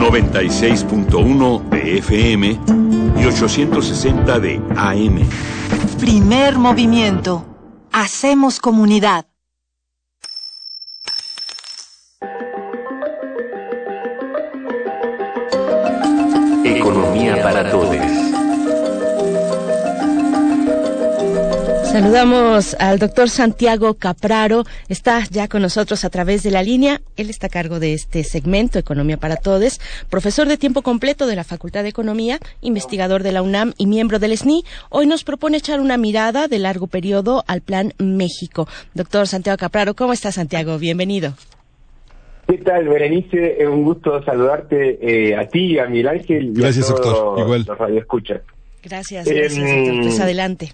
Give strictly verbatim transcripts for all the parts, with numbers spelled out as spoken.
noventa y seis punto uno de F M y ochocientos sesenta de A M. Primer movimiento. Hacemos comunidad. Economía para todos. Saludamos al doctor Santiago Capraro, está ya con nosotros a través de la línea. Él está a cargo de este segmento, Economía para Todos, profesor de tiempo completo de la Facultad de Economía, investigador de la UNAM y miembro del S N I. Hoy nos propone echar una mirada de largo periodo al Plan México. Doctor Santiago Capraro, ¿cómo está, Santiago? Bienvenido. ¿Qué tal, Berenice? Es un gusto saludarte eh, a ti, a Miguel Ángel y gracias, a todos doctor. Igual. los radioescuchas. Gracias, gracias, eh, doctor. Pues adelante.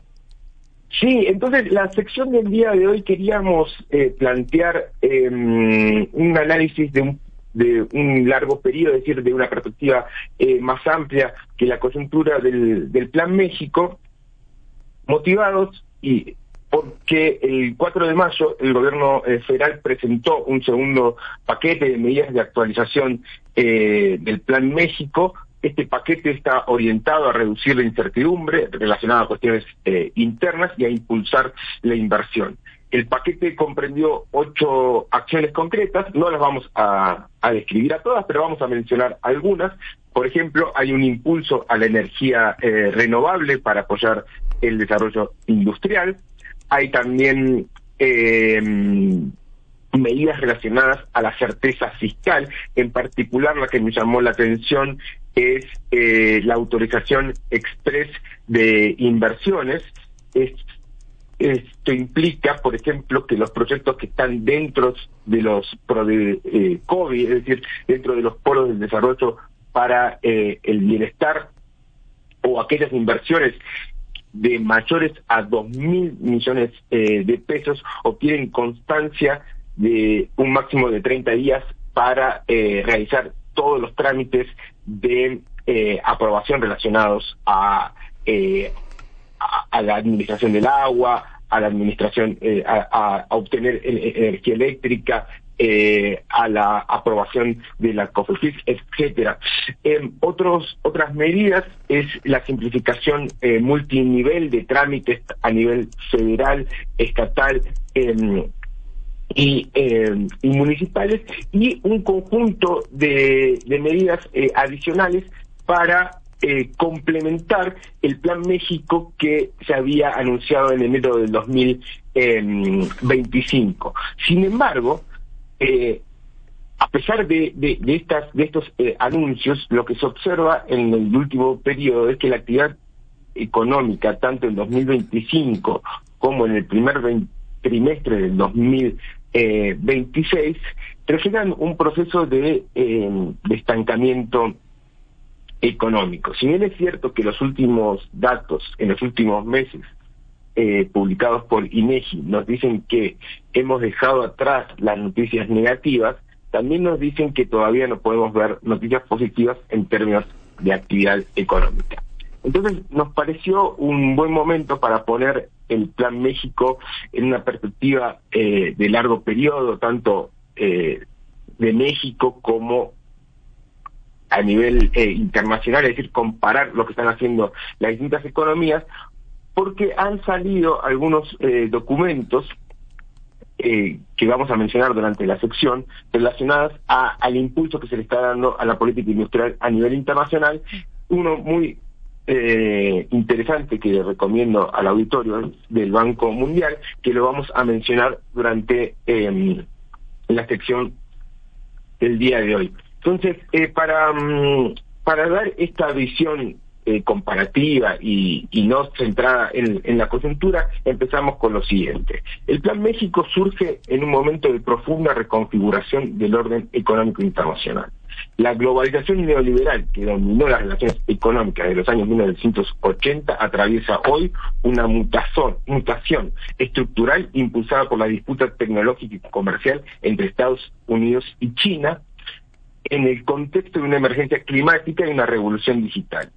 Sí, entonces la sección del día de hoy queríamos eh, plantear eh, un análisis de un, de un largo periodo, es decir, de una perspectiva eh, más amplia que la coyuntura del, del Plan México, motivados y porque el cuatro de mayo el gobierno eh, federal presentó un segundo paquete de medidas de actualización eh, del Plan México. Este paquete está orientado a reducir la incertidumbre relacionada a cuestiones eh, internas y a impulsar la inversión. El paquete comprendió ocho acciones concretas, no las vamos a, a describir a todas, pero vamos a mencionar algunas. Por ejemplo, hay un impulso a la energía eh, renovable para apoyar el desarrollo industrial. Hay también eh, medidas relacionadas a la certeza fiscal, en particular la que me llamó la atención es eh, la autorización express de inversiones. Es, esto implica, por ejemplo, que los proyectos que están dentro de los de, eh, COVID, es decir, dentro de los polos del desarrollo para eh, el bienestar, o aquellas inversiones de mayores a dos mil millones eh, de pesos, obtienen constancia de un máximo de treinta días para eh, realizar todos los trámites de eh, aprobación relacionados a, eh, a, a la administración del agua, a la administración, eh, a, a obtener energía eléctrica, eh, a la aprobación de la COFEPRIS, etcétera. Eh, otros, otras medidas es la simplificación eh, multinivel de trámites a nivel federal, estatal, eh, y, eh, y municipales, y un conjunto de, de medidas eh, adicionales para eh, complementar el Plan México que se había anunciado en enero del dos mil veinticinco. Sin embargo, eh, a pesar de, de, de, estas, de estos eh, anuncios, lo que se observa en el último periodo es que la actividad económica, tanto en dos mil veinticinco como en el primer trimestre del dos mil veintiséis, reflejan un proceso de, eh, de estancamiento económico. Si bien es cierto que los últimos datos en los últimos meses eh, publicados por INEGI nos dicen que hemos dejado atrás las noticias negativas, también nos dicen que todavía no podemos ver noticias positivas en términos de actividad económica. Entonces nos pareció un buen momento para poner el Plan México en una perspectiva eh, de largo periodo, tanto eh, de México como a nivel eh, internacional, es decir, comparar lo que están haciendo las distintas economías, porque han salido algunos eh, documentos eh, que vamos a mencionar durante la sección, relacionadas a, al impulso que se le está dando a la política industrial a nivel internacional. Uno muy Eh, interesante que le recomiendo al auditorio del Banco Mundial, que lo vamos a mencionar durante eh, la sección del día de hoy. Entonces, eh, para, um, para dar esta visión eh, comparativa y, y no centrada en, en la coyuntura, empezamos con lo siguiente. El Plan México surge en un momento de profunda reconfiguración del orden económico internacional. La globalización neoliberal que dominó las relaciones económicas de los años mil novecientos ochenta atraviesa hoy una mutación, mutación estructural impulsada por la disputa tecnológica y comercial entre Estados Unidos y China, en el contexto de una emergencia climática y una revolución digital.